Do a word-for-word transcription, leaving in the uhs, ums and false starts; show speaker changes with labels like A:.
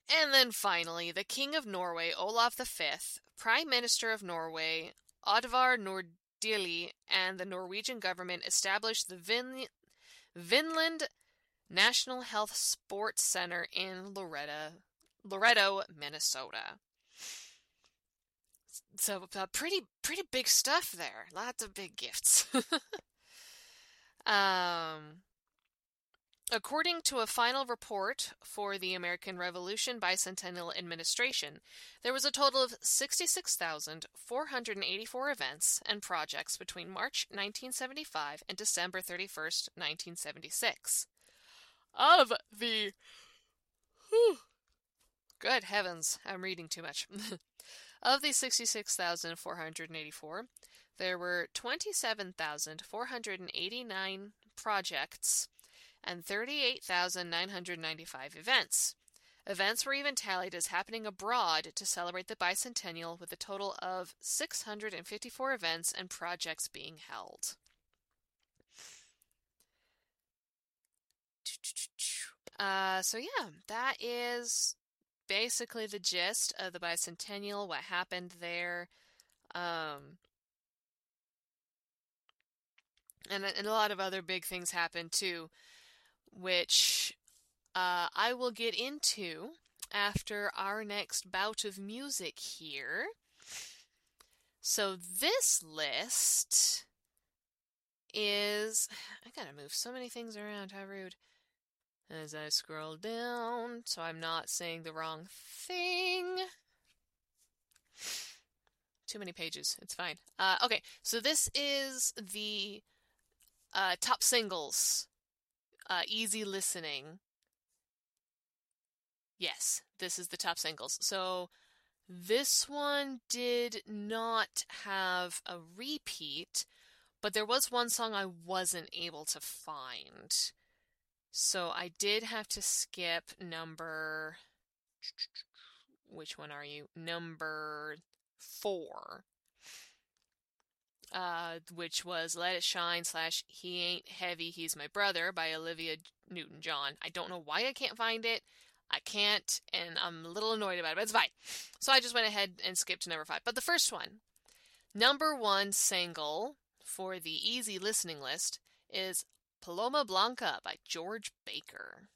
A: And then finally, the King of Norway, Olaf the Fifth, Prime Minister of Norway, Oddvar Nordili, and the Norwegian government established the Vin- Vinland National Health Sports Center in Loretta, Loretto, Minnesota. So uh, pretty pretty big stuff there. Lots of big gifts. um, According to a final report for the American Revolution Bicentennial Administration, there was a total of sixty-six thousand four hundred eighty-four events and projects between March nineteen seventy-five and December thirty-first, nineteen seventy-six. Of the... Whew, good heavens, I'm reading too much. Of the sixty-six thousand four hundred eighty-four, there were twenty-seven thousand four hundred eighty-nine projects and thirty-eight thousand nine hundred ninety-five events. Events were even tallied as happening abroad to celebrate the bicentennial, with a total of six hundred fifty-four events and projects being held. Uh, so yeah, that is basically the gist of the bicentennial, what happened there. Um, and, and a lot of other big things happened too, which uh, I will get into after our next bout of music here. So this list is... I gotta move so many things around, how rude. As I scroll down, so I'm not saying the wrong thing. Too many pages, it's fine. Uh, okay, so this is the uh, top singles. Uh, easy listening. Yes, this is the top singles. So this one did not have a repeat, but there was one song I wasn't able to find. So I did have to skip number... Which one are you? Number four. Uh, which was Let It Shine slash He Ain't Heavy, He's My Brother by Olivia Newton-John. I don't know why I can't find it. I can't, and I'm a little annoyed about it, but it's fine. So I just went ahead and skipped to number five. But the first one, number one single for the easy listening list, is Paloma Blanca by George Baker.